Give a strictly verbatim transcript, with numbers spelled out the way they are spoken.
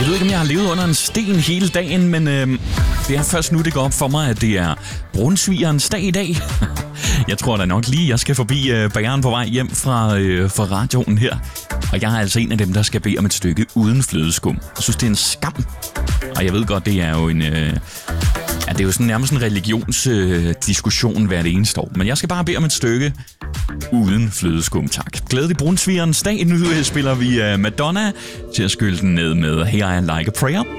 Jeg ved ikke, om jeg har levet under en sten hele dagen, men øh, det er først nu, det går op for mig, at det er brunsvigerens dag i dag. Jeg tror da nok lige, jeg skal forbi øh, bageren på vej hjem fra, øh, fra radioen her. Og jeg er altså en af dem, der skal bede om et stykke uden flødeskum. Jeg synes, det er en skam. Og jeg ved godt, det er jo en... Øh, ja, det er jo sådan nærmest en religionsdiskussion øh, hvert eneste år. Men jeg skal bare bede om et stykke uden flødeskum, tak. Glædelig brunsvigerens dag. Nu spiller vi uh, Madonna til at skylde den ned med Here I Like a Prayer.